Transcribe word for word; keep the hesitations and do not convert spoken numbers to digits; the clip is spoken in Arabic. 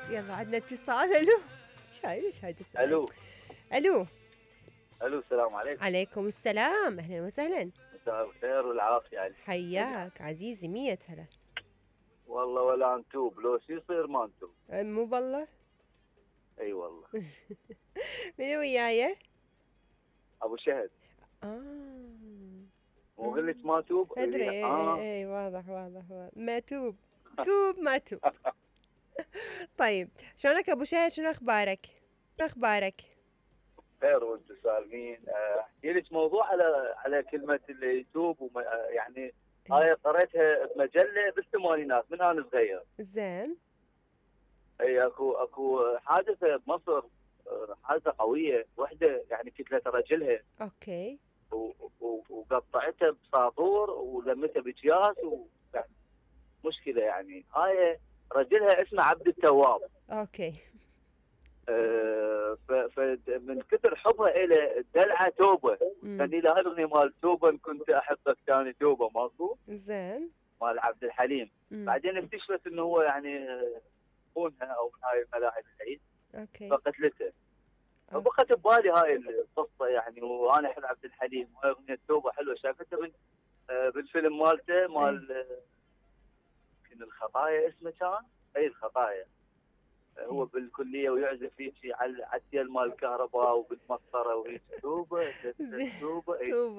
يلا عندنا اتصال. الو. شايل ايش هاي السؤال؟ الو الو. الو السلام عليكم. عليكم السلام، اهلا وسهلا. مساء الخير والعافيه عليك جميعا. حياك عزيزي، مية هلا. والله ولا انتوب، لو شو يصير ما انتوب. أه، مو بالله. اي والله. منو وياي؟ ابو شهد. اه. مو قلت مم. ما توب ادري، إي، اي اه. اي اي، واضح واضح واضح، ما توب. توب ما توب. طيب، شلونك ابو شهد؟ شنو اخبارك؟ شنو اخبارك؟ خير وانتم سالمين. آه، احكي لك موضوع على على كلمه اللي يتوب وما آه، يعني إيه. هاي قريتها بمجله بالثمانينات من انا صغير. زين. اي اكو اكو حادثه بمصر. آه، حادثه قويه، وحده يعني كتلت رجلها اوكي. و- و- وقطعتها بساطور ولمتها بأكياس و يعني مشكله يعني. هاي رجلها اسمه عبد التواب. اوكي. آه، ف- فمن كثر حبها الى دلعه توبه. امم. غني لها الاغنيه مال توبه إن كنت احبك ثاني توبه ماكو، زين. مال عبد الحليم. امم. بعدين اكتشفت انه هو يعني خونها او من هاي الملاعب العيد اوكي. فقتلته. اوكي. فبقت ببالي هاي القصه يعني، وانا احب عبد الحليم وهاي اغنيه توبه حلوه شافتها من آه، بالفيلم مالته ايه. مال آه، يمكن الخطايا اسمه كان. اي الخطايا. هو زين. بالكليه ويعزف هيك على على التيل مال الكهرباء وبالمسطره وهيك توبه زين. توبه. توبة.